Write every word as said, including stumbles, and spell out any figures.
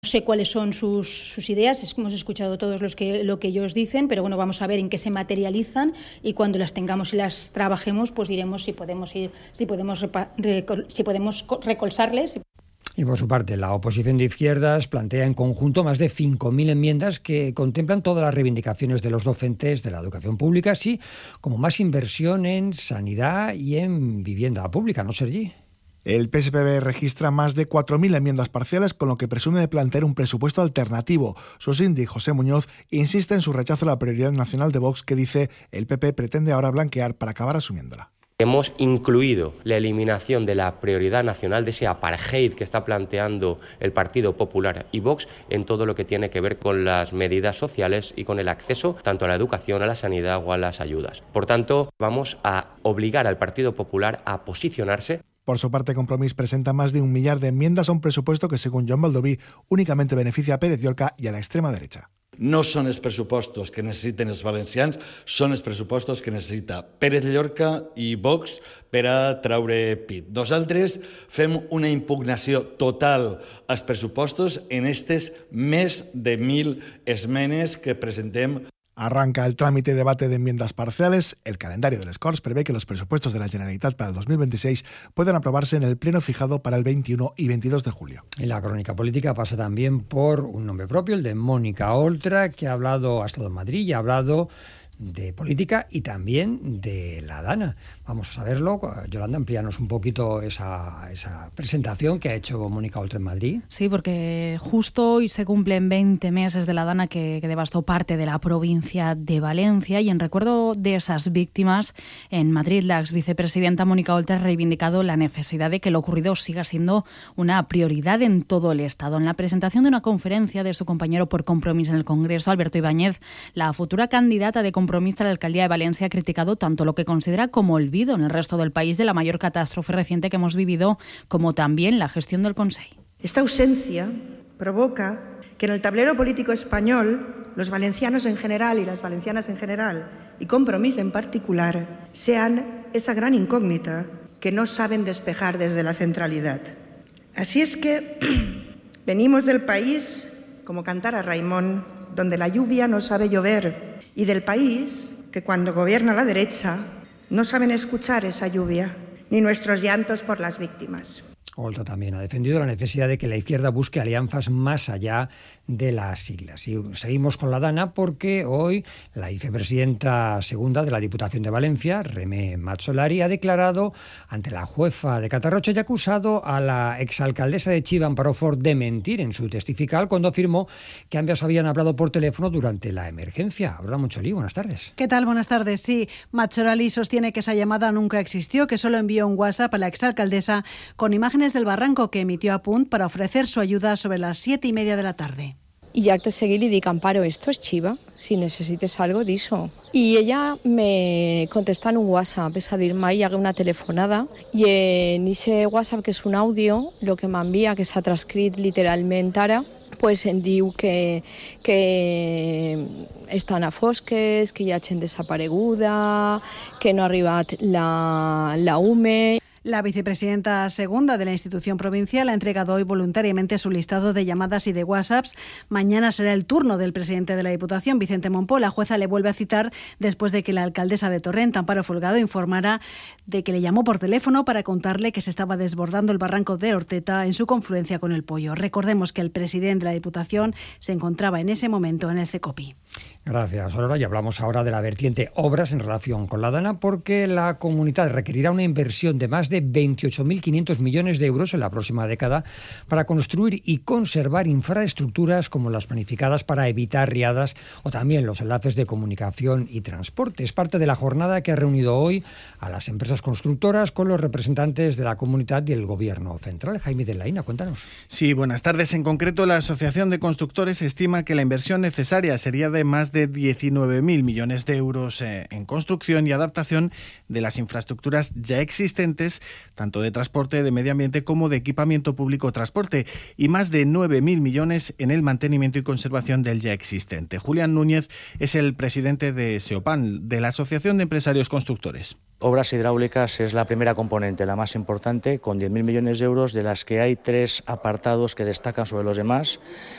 sé cuáles son sus, sus ideas, es, hemos escuchado todos los que, lo que ellos dicen, pero bueno, vamos a ver en qué se materializan y cuando las tengamos y las trabajemos, pues diremos si podemos ir, si podemos, repa, recol, si podemos recolsarles. Y por su parte, la oposición de izquierdas plantea en conjunto más de cinco mil enmiendas que contemplan todas las reivindicaciones de los docentes de la educación pública, así como más inversión en sanidad y en vivienda pública, ¿no, Sergi? El P S P B registra más de cuatro mil enmiendas parciales, con lo que presume de plantear un presupuesto alternativo. Su síndic, José Muñoz, insiste en su rechazo a la prioridad nacional de Vox, que dice el P P pretende ahora blanquear para acabar asumiéndola. Hemos incluido la eliminación de la prioridad nacional, de ese apartheid que está planteando el Partido Popular y Vox en todo lo que tiene que ver con las medidas sociales y con el acceso tanto a la educación, a la sanidad o a las ayudas. Por tanto, vamos a obligar al Partido Popular a posicionarse. Por su parte, Compromís presenta más de un millar de enmiendas a un presupuesto que, según Joan Baldoví, únicamente beneficia a Pérez Llorca i a la extrema derecha. No són els pressupostos que necessiten els valencians, són els pressupostos que necessita Pérez Llorca i Vox per a traure pit. Nosaltres fem una impugnació total als pressupostos en aquestes més de mil esmenes que presentem. Arranca el trámite y debate de enmiendas parciales. El calendario de les Corts prevé que los presupuestos de la Generalitat para el dos mil veintiséis puedan aprobarse en el pleno fijado para el veintiuno y veintidós de julio. En la crónica política pasa también por un nombre propio, el de Mónica Oltra, que ha hablado, ha estado en Madrid y ha hablado de política y también de la Dana. Vamos a saberlo. Yolanda, amplíanos un poquito esa, esa presentación que ha hecho Mónica Oltra en Madrid. Sí, porque justo hoy se cumplen veinte meses de la Dana que, que devastó parte de la provincia de Valencia, y en recuerdo de esas víctimas, en Madrid la ex vicepresidenta Mónica Oltra ha reivindicado la necesidad de que lo ocurrido siga siendo una prioridad en todo el Estado. En la presentación de una conferencia de su compañero por Compromís en el Congreso, Alberto Ibáñez, la futura candidata de Compromís a la alcaldía de Valencia ha criticado tanto lo que considera como olvido en el resto del país de la mayor catástrofe reciente que hemos vivido, como también la gestión del Consell. Esta ausencia provoca que en el tablero político español los valencianos en general y las valencianas en general, y Compromís en particular, sean esa gran incógnita que no saben despejar desde la centralidad. Así es que venimos del país, como cantara Raimón, donde la lluvia no sabe llover, y del país que cuando gobierna la derecha no saben escuchar esa lluvia, ni nuestros llantos por las víctimas. Oltra también ha defendido la necesidad de que la izquierda busque alianzas más allá de las siglas. Y seguimos con la Dana porque hoy la vicepresidenta segunda de la Diputación de Valencia, Remé Mazzolari, ha declarado ante la jueza de Catarrocha y ha acusado a la exalcaldesa de Chiva, Amparo Fort, de mentir en su testifical cuando afirmó que ambas habían hablado por teléfono durante la emergencia. Aurora Moncholí, buenas tardes. ¿Qué tal? Buenas tardes. Sí, Mazzolari sostiene que esa llamada nunca existió, que solo envió un WhatsApp a la exalcaldesa con imágenes del barranco que emitió a Punt para ofrecer su ayuda sobre las siete y media de la tarde. Y acte seguit li dic, Amparo, esto es Chiva, si necessites algo, diso. I ella me contesta en un WhatsApp, és a dir, mai hi hagué una telefonada, i en ese WhatsApp, que és un àudio, el que m'envia, que s'ha transcrit literalment ara, pues em diu que, que estan a fosques, que hi ha gent desapareguda, que no ha arribat la, la U M E... La vicepresidenta segunda de la institución provincial ha entregado hoy voluntariamente su listado de llamadas y de WhatsApps. Mañana será el turno del presidente de la Diputación, Vicente Monpó. La jueza le vuelve a citar después de que la alcaldesa de Torrent, Amparo Folgado, informara de que le llamó por teléfono para contarle que se estaba desbordando el barranco de Orteta en su confluencia con el Pollo. Recordemos que el presidente de la Diputación se encontraba en ese momento en el CECOPI. Gracias, Aurora. Y hablamos ahora de la vertiente obras en relación con la Dana, porque la comunidad requerirá una inversión de más de veintiocho mil quinientos millones de euros en la próxima década para construir y conservar infraestructuras como las planificadas para evitar riadas o también los enlaces de comunicación y transporte. Es parte de la jornada que ha reunido hoy a las empresas constructoras con los representantes de la comunidad y el Gobierno central. Jaime de la Ina, cuéntanos. Sí, buenas tardes. En concreto, la Asociación de Constructores estima que la inversión necesaria sería de más de diecinueve mil millones de euros en construcción y adaptación de las infraestructuras ya existentes, tanto de transporte, de medio ambiente como de equipamiento público transporte, y más de nueve mil millones en el mantenimiento y conservación del ya existente. Julián Núñez es el presidente de SEOPAN, de la Asociación de Empresarios Constructores. Obras hidráulicas es la primera componente, la más importante, con diez mil millones de euros, de las que hay tres apartados que destacan sobre los demás.